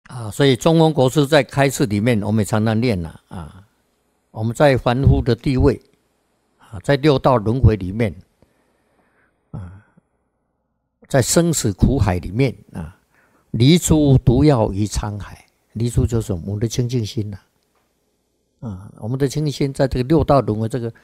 所以中庸国师在开示里面，我们也常常念我们在凡夫的地位在六道轮回里面在生死苦海里面离诸毒药于沧海，离诸就是我们的清净心我们的清净心在这个六道轮回这个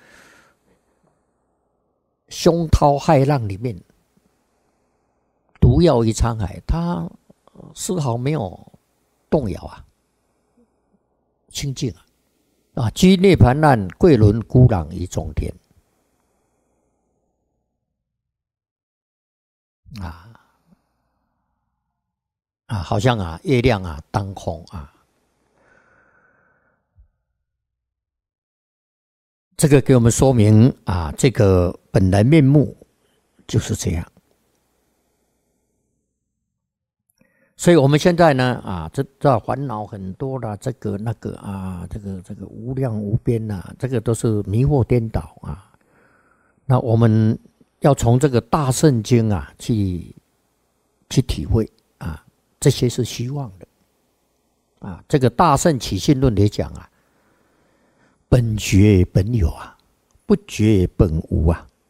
凶涛骇浪里面，毒药于沧海，它丝毫没有动摇清净居涅盘难，贵轮孤朗于中天好像月亮当空这个给我们说明这个本来面目就是这样。所以我们现在呢这烦恼很多啦，这个那个这个无量无边这个都是迷惑颠倒那我们要从这个大圣经去体会这些是虚妄的这个大圣起信论里讲本觉本有不觉本无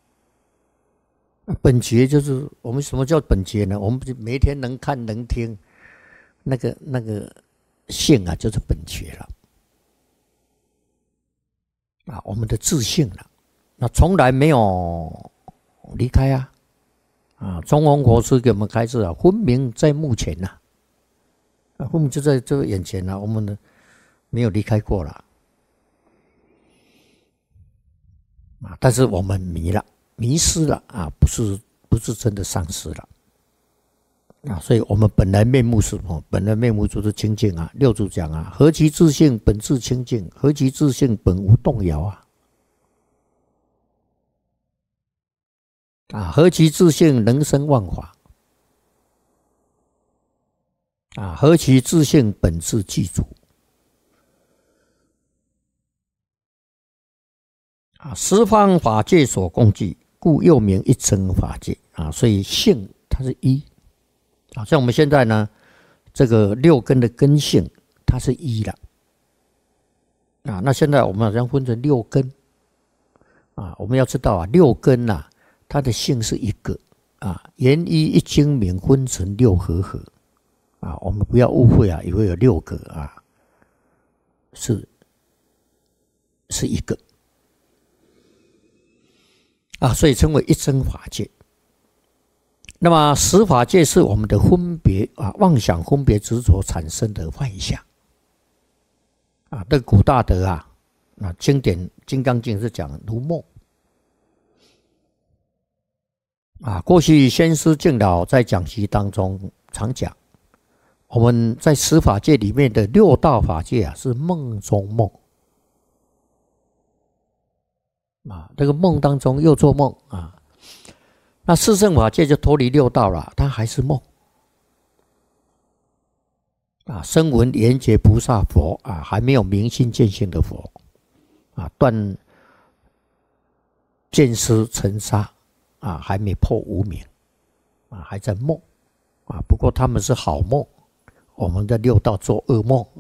本觉就是我们什么叫本觉呢？我们每一天能看能听，那个性就是本觉了我们的自性了，那从来没有离开中庸国师给我们开示分明在目前分明就在这个眼前我们没有离开过了但是我们迷失了不是真的丧失了所以我们本来面目是什么？本来面目就是清净六祖讲何其自性本自清净，何其自性本无动摇何其自性能生万法何其自性本自具足十方法界所共具，故又名一真法界所以性它是一像我们现在呢这个六根的根性它是一了那现在我们好像分成六根我们要知道六根它的性是一个言一精明分成六合合我们不要误会以为有六个是一个所以称为一真法界。那么十法界是我们的分别妄想分别执着产生的幻象这个古大德经典《金刚经》是讲如梦过去先师敬老在讲习当中常讲，我们在十法界里面的六道法界是梦中梦这个梦当中又做梦那四圣法界就脱离六道了，它还是梦声闻缘觉菩萨佛还没有明心见性的佛断见思尘沙还没破无明还在梦不过他们是好梦，我们在六道做噩梦